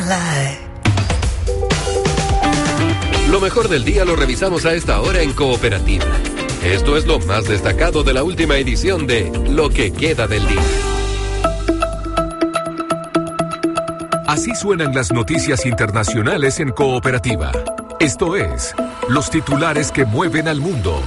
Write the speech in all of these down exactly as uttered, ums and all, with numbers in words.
lie. Lo mejor del día lo revisamos a esta hora en Cooperativa. Esto es lo más destacado de la última edición de Lo que queda del día. Así suenan las noticias internacionales en Cooperativa. Esto es, los titulares que mueven al mundo.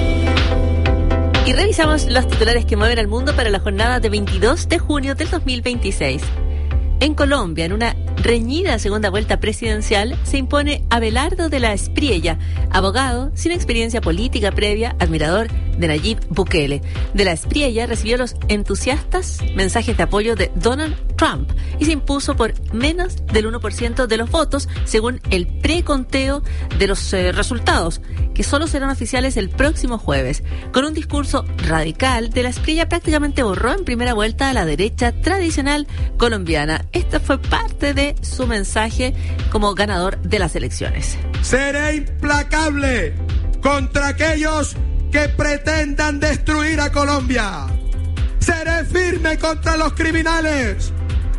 Y revisamos los titulares que mueven al mundo para la jornada de veintidós de junio del dos mil veintiséis. En Colombia, en una reñida segunda vuelta presidencial, se impone Abelardo de la Espriella, abogado sin experiencia política previa, admirador de Nayib Bukele. De la Espriella recibió los entusiastas mensajes de apoyo de Donald Trump y se impuso por menos del uno por ciento de los votos, según el preconteo de los eh, resultados, que solo serán oficiales el próximo jueves. Con un discurso radical, de la Espriella prácticamente borró en primera vuelta a la derecha tradicional colombiana. Esta fue parte de su mensaje como ganador de las elecciones. Seré implacable contra aquellos que pretendan destruir a Colombia. Seré firme contra los criminales.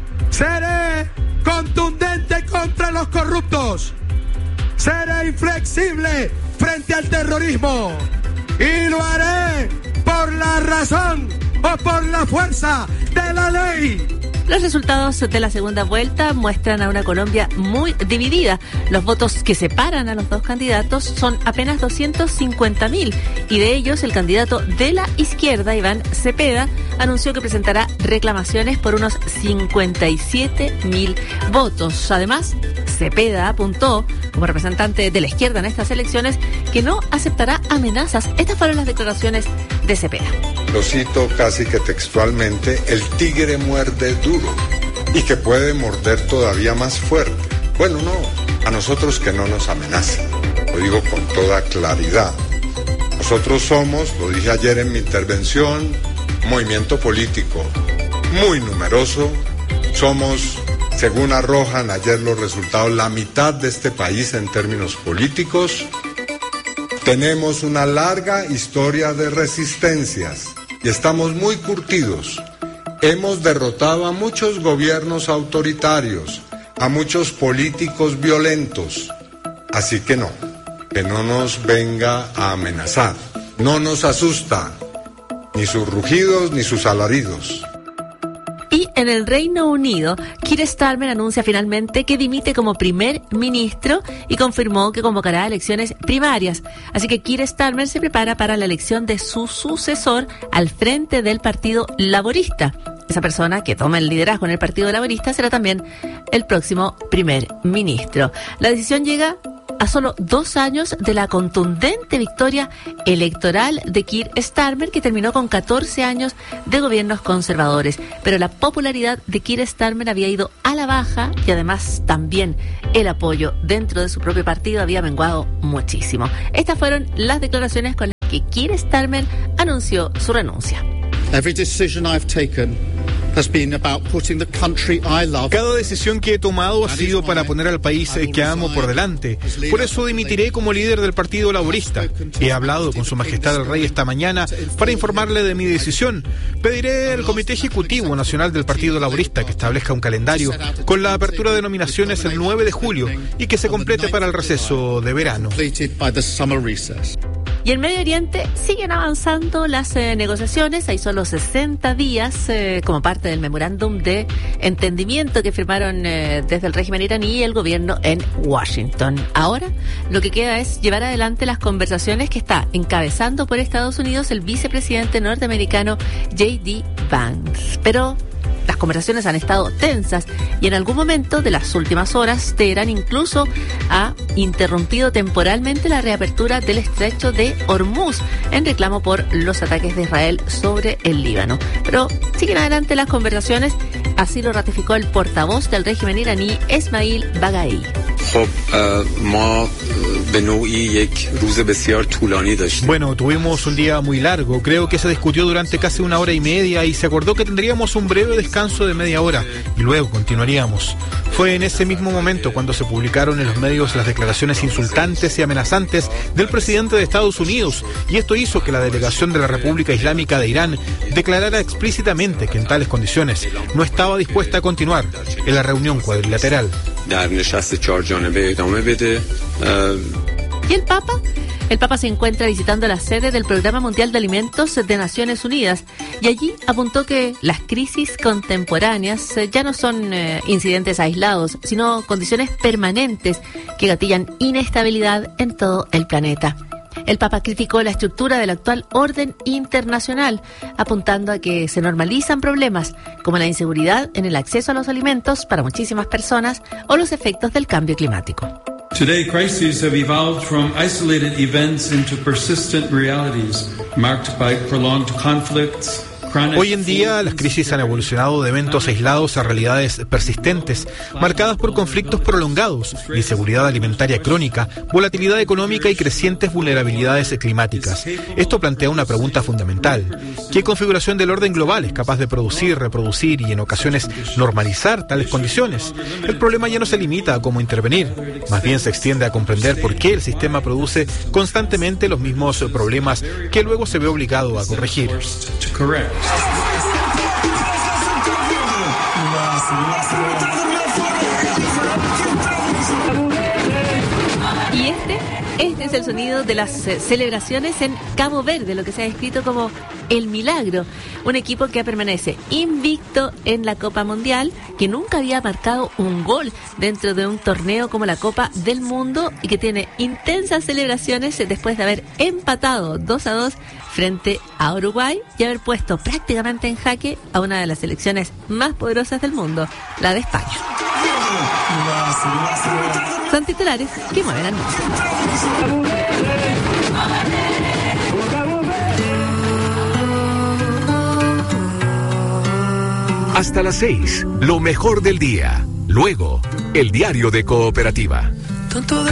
Seré contundente contra los corruptos. Seré inflexible frente al terrorismo. Y lo haré por la razón o por la fuerza de la ley. Los resultados de la segunda vuelta muestran a una Colombia muy dividida. Los votos que separan a los dos candidatos son apenas doscientos cincuenta mil y de ellos el candidato de la izquierda, Iván Cepeda, anunció que presentará reclamaciones por unos cincuenta y siete mil votos. Además, Cepeda apuntó, como representante de la izquierda en estas elecciones, que no aceptará amenazas. Estas fueron las declaraciones de Cepeda. Lo cito casi que textualmente: el tigre muerde duro y que puede morder todavía más fuerte. Bueno, no, a nosotros que no nos amenacen, lo digo con toda claridad. Nosotros somos, lo dije ayer en mi intervención, un movimiento político muy numeroso. Somos, según arrojan ayer los resultados, la mitad de este país en términos políticos. Tenemos una larga historia de resistencias y estamos muy curtidos. Hemos derrotado a muchos gobiernos autoritarios, a muchos políticos violentos. Así que no, que no nos venga a amenazar. No nos asusta ni sus rugidos ni sus alaridos. Y en el Reino Unido, Keir Starmer anuncia finalmente que dimite como primer ministro y confirmó que convocará elecciones primarias. Así que Keir Starmer se prepara para la elección de su sucesor al frente del Partido Laborista. Esa persona que toma el liderazgo en el Partido Laborista será también el próximo primer ministro. La decisión llega a solo dos años de la contundente victoria electoral de Keir Starmer, que terminó con catorce años de gobiernos conservadores. Pero la popularidad de Keir Starmer había ido a la baja y además también el apoyo dentro de su propio partido había menguado muchísimo. Estas fueron las declaraciones con las que Keir Starmer anunció su renuncia. Every decision I've taken has been about putting the country I love. Cada decisión que he tomado ha sido para poner al país que amo por delante. Por eso dimitiré como líder del Partido Laborista. He hablado con Su Majestad el Rey esta mañana para informarle de mi decisión. Pediré al Comité Ejecutivo Nacional del Partido Laborista que establezca un calendario con la apertura de nominaciones el nueve de julio y que se complete para el receso de verano. Y en Medio Oriente siguen avanzando las eh, negociaciones. Hay solo sesenta días eh, como parte del memorándum de entendimiento que firmaron eh, desde el régimen iraní y el gobierno en Washington. Ahora lo que queda es llevar adelante las conversaciones que está encabezando por Estados Unidos el vicepresidente norteamericano J D Vance. Pero las conversaciones han estado tensas y en algún momento de las últimas horas Teherán incluso ha interrumpido temporalmente la reapertura del estrecho de Hormuz en reclamo por los ataques de Israel sobre el Líbano. Pero siguen adelante las conversaciones, así lo ratificó el portavoz del régimen iraní, Esmail Baghai. Bueno, tuvimos un día muy largo. Creo que se discutió durante casi una hora y media y se acordó que tendríamos un breve descanso de media hora y luego continuaríamos. Fue en ese mismo momento cuando se publicaron en los medios las declaraciones insultantes y amenazantes del presidente de Estados Unidos, y esto hizo que la delegación de la República Islámica de Irán declarara explícitamente que en tales condiciones no estaba dispuesta a continuar en la reunión cuadrilateral. ¿Y el Papa? El Papa se encuentra visitando la sede del Programa Mundial de Alimentos de Naciones Unidas y allí apuntó que las crisis contemporáneas ya no son eh, incidentes aislados, sino condiciones permanentes que gatillan inestabilidad en todo el planeta. El Papa criticó la estructura del actual orden internacional, apuntando a que se normalizan problemas como la inseguridad en el acceso a los alimentos para muchísimas personas o los efectos del cambio climático. Today, crises have evolved from isolated events into persistent realities marked by prolonged conflicts. Hoy en día, las crisis han evolucionado de eventos aislados a realidades persistentes, marcadas por conflictos prolongados, inseguridad alimentaria crónica, volatilidad económica y crecientes vulnerabilidades climáticas. Esto plantea una pregunta fundamental. ¿Qué configuración del orden global es capaz de producir, reproducir y en ocasiones normalizar tales condiciones? El problema ya no se limita a cómo intervenir, más bien se extiende a comprender por qué el sistema produce constantemente los mismos problemas que luego se ve obligado a corregir. Y este, este es el sonido de las eh, celebraciones en Cabo Verde, lo que se ha descrito como el milagro, un equipo que permanece invicto en la Copa Mundial, que nunca había marcado un gol dentro de un torneo como la Copa del Mundo y que tiene intensas celebraciones después de haber empatado dos a dos frente a Uruguay y haber puesto prácticamente en jaque a una de las selecciones más poderosas del mundo, la de España. Son titulares que mueven al mundo. Hasta las seis, lo mejor del día. Luego, el diario de Cooperativa. Tanto de